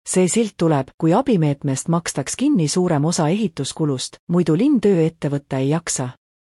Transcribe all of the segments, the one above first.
See silt tuleb, kui abimeetmest makstaks kinni suurem osa ehituskulust, muidu linn töö ette võtta ei jaksa.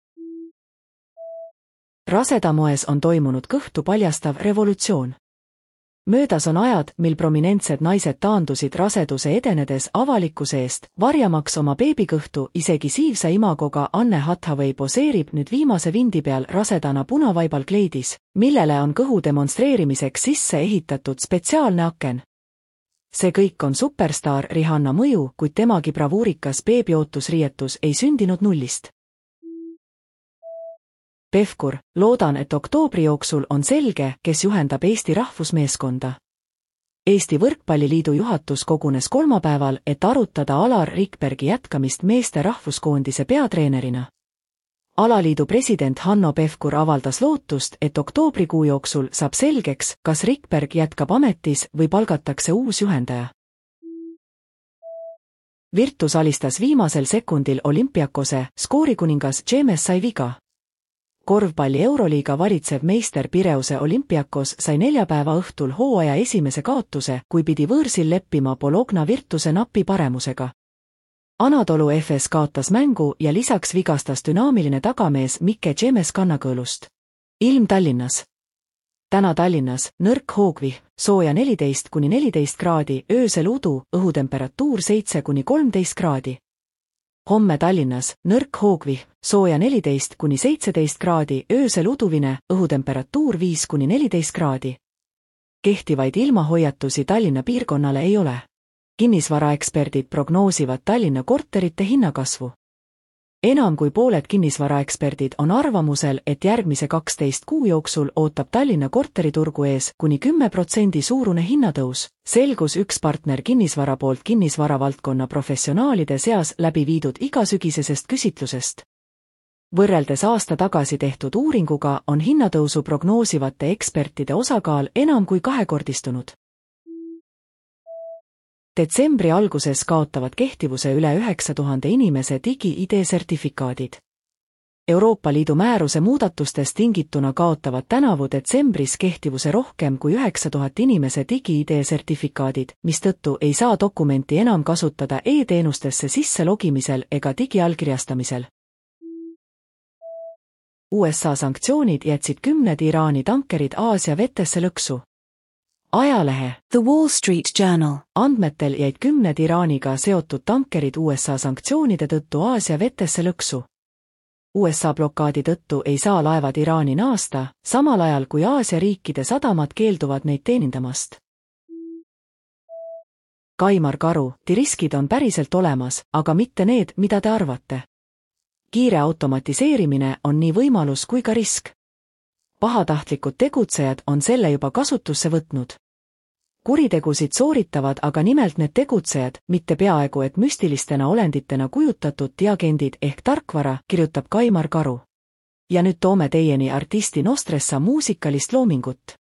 Rasedamoes on toimunud kõhtu paljastav revolutsioon. Möödas on ajad, mil prominentsed naised taandusid raseduse edenedes avalikkuse eest, varjamaks oma beebikõhtu, isegi siivsa imagoga Anne Hathaway poseerib nüüd viimase vindi peal rasedana punavaibal kleidis, millele on kõhu demonstreerimiseks sisse ehitatud spetsiaalne aken. See kõik on superstaar Rihanna mõju, kuid temagi bravuurikas beebiootusriietus ei sündinud nullist. Pevkur, loodan, et oktoobri jooksul on selge, kes juhendab Eesti rahvusmeeskonda. Eesti Võrkpalliliidu juhatus kogunes kolmapäeval, et arutada Alar Rikbergi jätkamist meeste rahvuskoondise peatreenerina. Alaliidu president Hanno Pevkur avaldas lootust, et oktoobrikuu jooksul saab selgeks, kas Rikberg jätkab ametis või palgatakse uus juhendaja. Virtus alistas viimasel sekundil Olympiakose, skoorikuningas James sai viga. Korvpalli Euroliiga valitsev meister Pireuse Olympiakos sai neljapäeva õhtul hooaja esimese kaotuse, kui pidi võõrsil leppima Bologna Virtuse napi paremusega. Anadolu FS kaotas mängu ja lisaks vigastas dünaamiline tagamees Mike James kannakõõlust. Ilm Tallinnas. Täna Tallinnas, nõrk hoogvihm, sooja 14–14 kraadi, öösel udu, õhutemperatuur 7–13 kraadi. Homme Tallinnas, nõrk hoogvihm, sooja 14–17 kraadi, öösel uduvine, õhutemperatuur 5–14 kraadi. Kehtivaid ilmahoiatusi Tallinna piirkonnale ei ole. Kinnisvaraeksperdid prognoosivad Tallinna korterite hinnakasvu. Enam kui pooled kinnisvaraeksperdid on arvamusel, et järgmise 12 kuu jooksul ootab Tallinna korteriturgu ees kuni 10% suurune hinnatõus, selgus üks partner kinnisvara poolt kinnisvaravaldkonna professionaalide seas läbi viidud igasügisesest küsitlusest. Võrreldes aasta tagasi tehtud uuringuga on hinnatõusu prognoosivate ekspertide osakaal enam kui kahekordistunud. Detsembri alguses kaotavad kehtivuse üle 9000 inimese digi-ID sertifikaadid. Euroopa Liidu määruse muudatustest tingituna kaotavad tänavu detsembris kehtivuse rohkem kui 9000 inimese digi-ID sertifikaadid, mistõttu ei saa dokumenti enam kasutada e-teenustesse sisse logimisel ega digiallkirjastamisel. USA sanktsioonid jätsid 10 Iraani tankerid Aasia vetesse lõksu. Ajalehe The Wall Street Journal andmetel jäid 10 Iraaniga seotud tankerid USA sanktsioonide tõttu Aasia vetesse lõksu. USA blokaadi tõttu ei saa laevad Iraani naasta, samal ajal kui Aasia riikide sadamad keelduvad neid teenindamast. Kaimar Karu, riskid on päriselt olemas, aga mitte need, mida te arvate. Kiire automatiseerimine on nii võimalus kui ka risk. Pahatahtlikud tegutsejad on selle juba kasutusse võtnud. Kuritegusid sooritavad aga nimelt need tegutsejad, mitte peaaegu et müstilistena olenditena kujutatud diagendid ehk tarkvara, kirjutab Kaimar Karu. Ja nüüd toome teieni artisti Nostressa muusikalist loomingut.